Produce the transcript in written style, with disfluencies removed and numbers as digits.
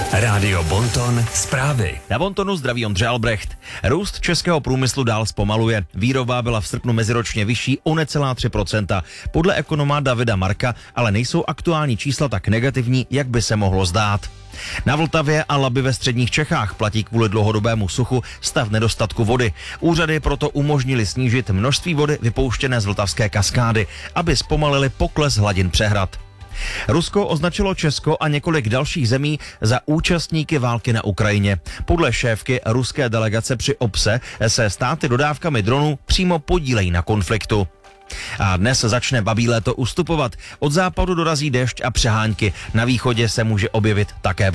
Rádio Bonton zprávy. Na Bontonu zdraví Ondřej Albrecht. Růst českého průmyslu dál zpomaluje. Výroba byla v srpnu meziročně vyšší o necelá 3%. Podle ekonoma Davida Marka ale nejsou aktuální čísla tak negativní, jak by se mohlo zdát. Na Vltavě a Labi ve středních Čechách platí kvůli dlouhodobému suchu stav nedostatku vody. Úřady proto umožnili snížit množství vody vypouštěné z vltavské kaskády, aby zpomalili pokles hladin přehrad. Rusko označilo Česko a několik dalších zemí za účastníky války na Ukrajině. Podle šéfky ruské delegace při OBSE se státy dodávkami dronů přímo podílejí na konfliktu. A dnes začne babí léto ustupovat. Od západu dorazí déšť a přehánky. Na východě se může objevit také